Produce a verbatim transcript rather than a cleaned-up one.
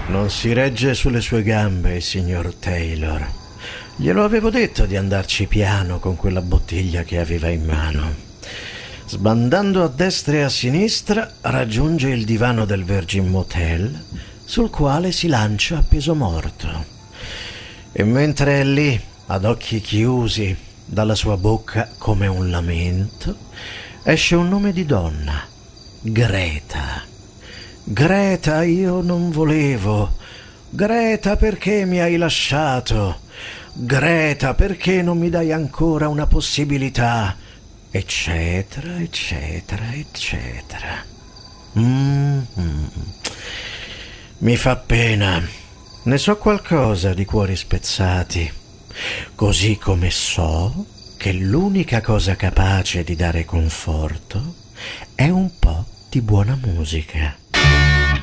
Non si regge sulle sue gambe il signor Taylor. Glielo avevo detto di andarci piano con quella bottiglia che aveva in mano. Sbandando a destra e a sinistra, raggiunge il divano del Virgin Motel, sul quale si lancia a peso morto. E mentre è lì, ad occhi chiusi, dalla sua bocca come un lamento, esce un nome di donna: Greta. Greta, io non volevo. Greta, perché mi hai lasciato? Greta, perché non mi dai ancora una possibilità? Eccetera, eccetera, eccetera. Mm-hmm. Mi fa pena. Ne so qualcosa di cuori spezzati. Così come so che l'unica cosa capace di dare conforto è un po' di buona musica.